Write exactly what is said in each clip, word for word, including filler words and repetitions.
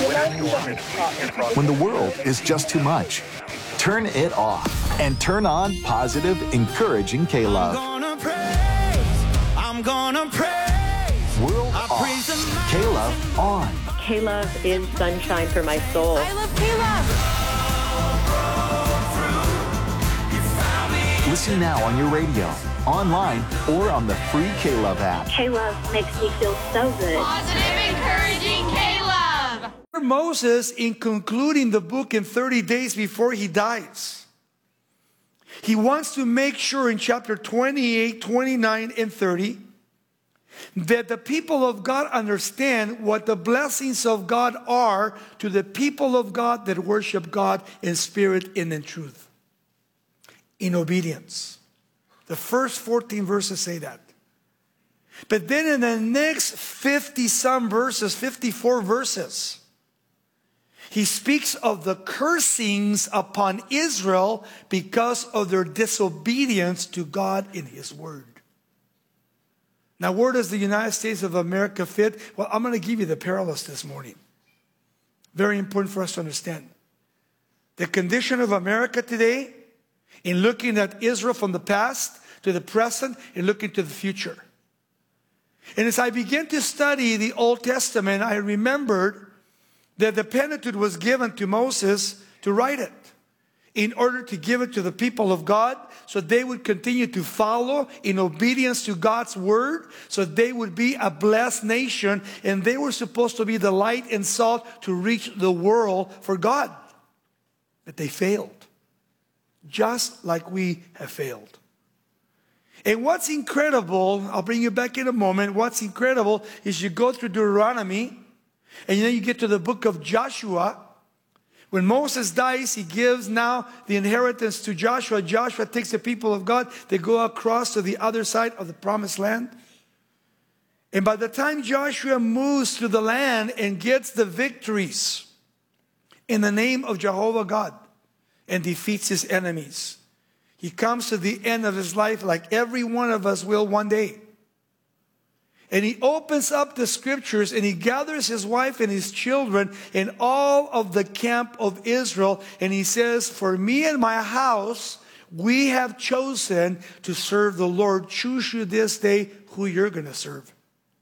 When the world is just too much, turn it off and turn on positive, encouraging K-Love. I'm gonna praise, I'm gonna praise. World off, K-Love on. K-Love is sunshine for my soul. I love K-Love. Listen now on your radio, online, or on the free K-Love app. K-Love makes me feel so good. Positive, encouraging K-Love. Moses, in concluding the book in thirty days before he dies, he wants to make sure in chapter twenty-eight, twenty-nine, and thirty that the people of God understand what the blessings of God are to the people of God that worship God in spirit and in truth. In obedience. The first fourteen verses say that. But then in the next fifty-some verses, fifty-four verses, he speaks of the cursings upon Israel because of their disobedience to God in His Word. Now, where does the United States of America fit? Well, I'm going to give you the parallels this morning. Very important for us to understand. The condition of America today, in looking at Israel from the past to the present and looking to the future. And as I began to study the Old Testament, I remembered that the Pentateuch was given to Moses to write it in order to give it to the people of God so they would continue to follow in obedience to God's word, so they would be a blessed nation, and they were supposed to be the light and salt to reach the world for God. But they failed. Just like we have failed. And what's incredible, I'll bring you back in a moment, what's incredible is you go through Deuteronomy, and then you get to the book of Joshua. When Moses dies, he gives now the inheritance to Joshua. Joshua takes the people of God, they go across to the other side of the promised land. And by the time Joshua moves to the land and gets the victories in the name of Jehovah God, and defeats his enemies, he comes to the end of his life like every one of us will one day. And he opens up the scriptures and he gathers his wife and his children and all of the camp of Israel. And he says, for me and my house, we have chosen to serve the Lord. Choose you this day who you're going to serve.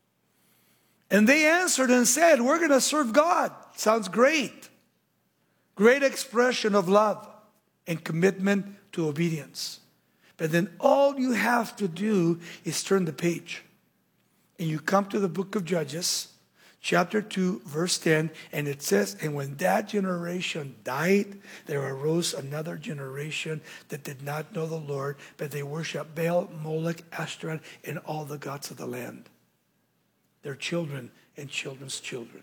And they answered and said, we're going to serve God. Sounds great. Great expression of love and commitment to obedience. But then all you have to do is turn the page. And you come to the book of Judges, chapter two, verse ten, and it says, and when that generation died, there arose another generation that did not know the Lord, but they worshiped Baal, Molech, Ashtoreth, and all the gods of the land. Their children and children's children.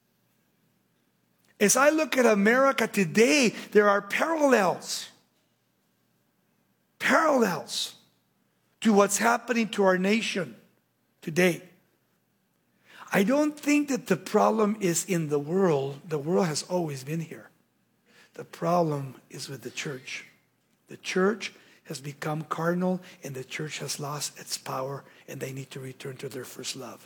As I look at America today, there are parallels. Parallels to what's happening to our nation today. I don't think that the problem is in the world. The world has always been here. The problem is with the church. The church has become carnal and the church has lost its power and they need to return to their first love.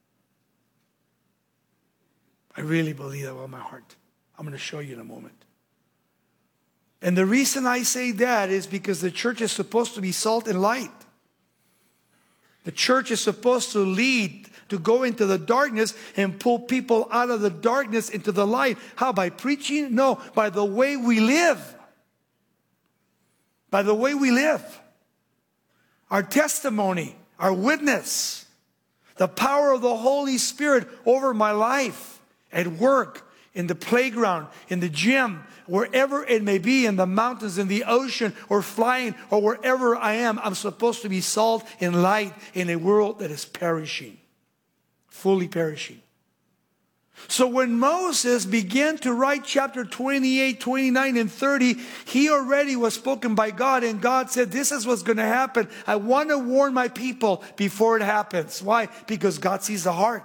I really believe that with my heart. I'm going to show you in a moment. And the reason I say that is because the church is supposed to be salt and light. The church is supposed to lead, to go into the darkness and pull people out of the darkness into the light. How? By preaching? No, by the way we live. By the way we live. Our testimony, our witness, the power of the Holy Spirit over my life, at work, in the playground, in the gym, wherever it may be, in the mountains, in the ocean, or flying, or wherever I am, I'm supposed to be salt and light in a world that is perishing, fully perishing. So when Moses began to write chapter twenty-eight, twenty-nine, and thirty, he already was spoken by God, and God said, this is what's going to happen. I want to warn my people before it happens. Why? Because God sees the heart.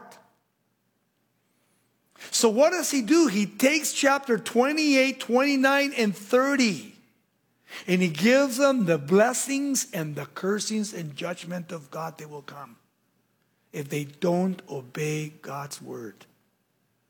So what does he do? He takes chapter twenty-eight, twenty-nine, and thirty, and he gives them the blessings and the cursings and judgment of God that will come if they don't obey God's word.